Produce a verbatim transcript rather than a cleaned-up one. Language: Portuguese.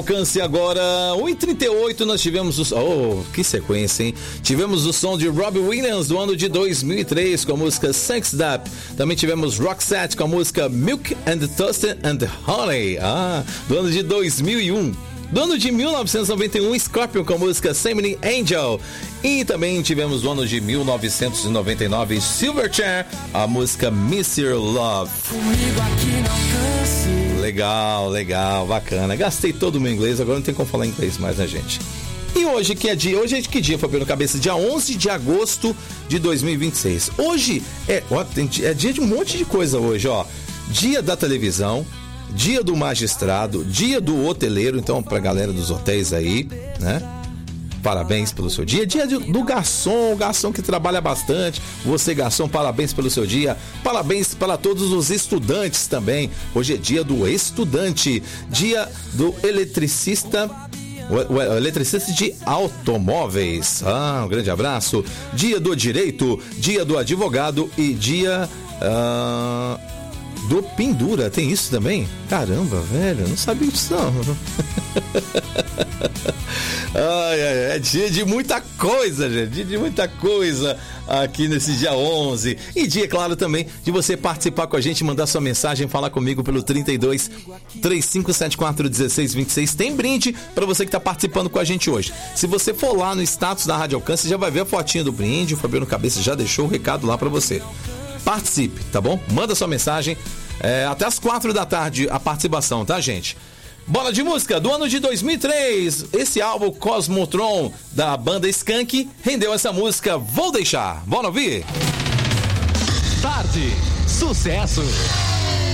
Alcance agora, um e trinta e oito, nós tivemos o... Oh, que sequência, hein? Tivemos o som de Robbie Williams do ano de dois mil e três com a música Sex Up. Também tivemos Roxette com a música Milk and Toasted and Honey, ah, do ano de dois mil e um. Do ano de mil novecentos e noventa e um, Scorpion com a música Symphony Angel. E também tivemos do ano de mil novecentos e noventa e nove, Silverchair, a música mister Love. Legal, legal, bacana. Gastei todo o meu inglês, agora não tem como falar inglês mais, né, gente? E hoje, que é dia? Hoje é que dia, Fabiano Cabeça? Dia onze de agosto de dois mil e vinte e seis. Hoje é, ó, tem, é dia de um monte de coisa hoje, ó. Dia da televisão, dia do magistrado, dia do hoteleiro, então pra galera dos hotéis aí, né? Parabéns pelo seu dia. Dia do garçom, garçom que trabalha bastante. Você, garçom, parabéns pelo seu dia. Parabéns para todos os estudantes também. Hoje é dia do estudante. Dia do eletricista, o, o eletricista de automóveis. Ah, um grande abraço. Dia do direito, dia do advogado e dia... Uh... do pendura, tem isso também? Caramba, velho, não sabia disso não. Ai, ai, é dia de muita coisa, gente, dia de muita coisa aqui nesse dia onze. E dia, claro, também de você participar com a gente, mandar sua mensagem, falar comigo pelo trinta e dois, trinta e cinco setenta e quatro, dezesseis vinte e seis. Tem brinde para você que está participando com a gente hoje. Se você for lá no status da Rádio Alcance, já vai ver a fotinha do brinde. O Fabiano Cabeça já deixou o recado lá para você. Participe, tá bom? Manda sua mensagem, é, até as quatro da tarde a participação, tá, gente? Bola de música do ano de dois mil e três. Esse álbum Cosmotron da banda Skank rendeu essa música Vou Deixar. Bora ouvir? Tarde, sucesso.